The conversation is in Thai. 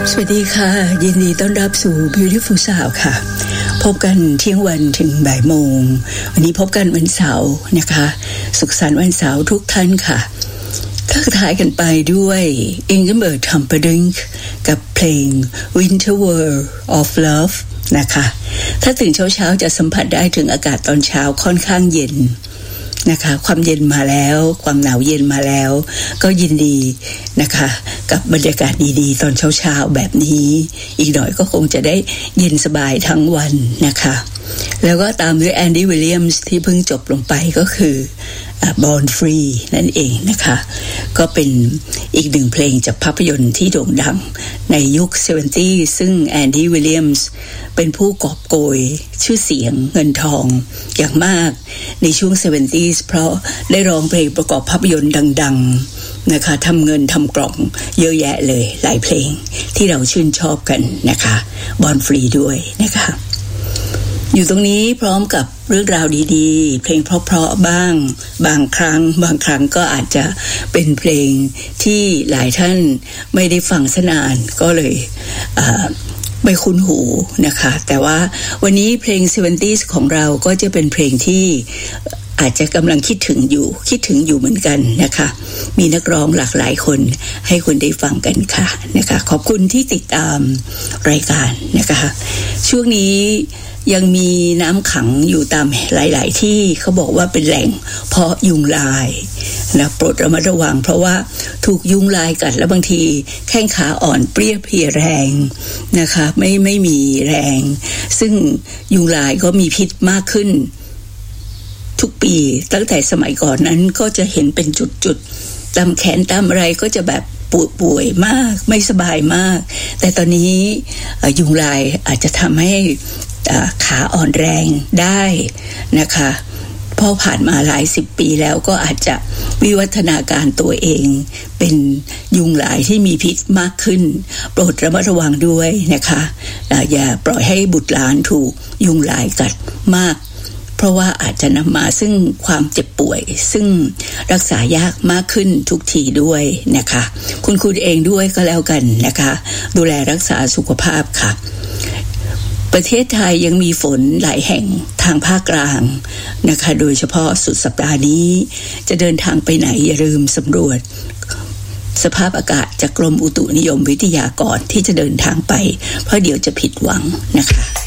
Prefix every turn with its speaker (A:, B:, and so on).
A: สวัสดีค่ะยินดีต้อนรับสู่ Beautiful Sound ค่ะพบกันเที่ยงวันถึงบ่ายโมงวันนี้พบกันวันเสาร์นะคะสุขสันต์วันเสาร์ทุกท่านค่ะทักทายกันไปด้วย Engelbert Humperdinck กับเพลง Winter World of Love นะคะถ้าตื่นเช้าๆจะสัมผัสได้ถึงอากาศตอนเช้าค่อนข้างเย็นนะคะความเย็นมาแล้วความหนาวเย็นมาแล้วก็ยินดีนะคะกับบรรยากาศดีๆตอนเช้าๆแบบนี้อีกหน่อยก็คงจะได้เย็นสบายทั้งวันนะคะแล้วก็ตามด้วยแอนดี้วิลเลียมส์ที่เพิ่งจบลงไปก็คือBorn Free นั่นเองนะคะก็เป็นอีกหนึ่งเพลงจากภาพยนตร์ที่โด่งดังในยุค 70 ซึ่งแอนดี้วิลเลียมส์เป็นผู้กอบโกยชื่อเสียงเงินทองอย่างมากในช่วง 70 เพราะได้ร้องเพลงประกอบภาพยนตร์ดังๆนะคะทำเงินทำกล่องเยอะแยะเลยหลายเพลงที่เราชื่นชอบกันนะคะ Born Free ด้วยนะคะอยู่ตรงนี้พร้อมกับเรื่องราวดีๆเพลงเพราะๆบ้างบางครั้งก็อาจจะเป็นเพลงที่หลายท่านไม่ได้ฟังสนานก็เลยไม่คุ้นหูนะคะแต่ว่าวันนี้เพลง 70s ของเราก็จะเป็นเพลงที่อาจจะกำลังคิดถึงอยู่เหมือนกันนะคะมีนักร้องหลากหลายคนให้คุณได้ฟังกันค่ะนะคะขอบคุณที่ติดตามรายการนะคะช่วงนี้ยังมีน้ำขังอยู่ตามหลายๆที่เขาบอกว่าเป็นแหล่งเพาะยุงลายนะโปรดระมัดระวังเพราะว่าถูกยุงลายกัดแล้วบางทีแข้งขาอ่อนเปรี้ยเพลียแรงนะคะไม่มีแรงซึ่งยุงลายก็มีพิษมากขึ้นทุกปีตั้งแต่สมัยก่อนนั้นก็จะเห็นเป็นจุดๆตามแขนตามอะไรก็จะแบบป่วยมากไม่สบายมากแต่ตอนนี้ยุงลายอาจจะทำให้ขาอ่อนแรงได้นะคะพอผ่านมาหลาย10 ปีแล้วก็อาจจะวิวัฒนาการตัวเองเป็นยุงลายที่มีพิษมากขึ้นโปรดระมัดระวังด้วยนะคะอย่าปล่อยให้บุตรหลานถูกยุงลายกัดมากเพราะว่าอาจจะนำมาซึ่งความเจ็บป่วยซึ่งรักษายากมากขึ้นทุกทีด้วยนะคะคุณเองด้วยก็แล้วกันนะคะดูแลรักษาสุขภาพค่ะประเทศไทยยังมีฝนหลายแห่งทางภาคกลางนะคะโดยเฉพาะสุดสัปดาห์นี้จะเดินทางไปไหนอย่าลืมสำรวจสภาพอากาศจากกรมอุตุนิยมวิทยาก่อนที่จะเดินทางไปเพราะเดี๋ยวจะผิดหวังนะคะ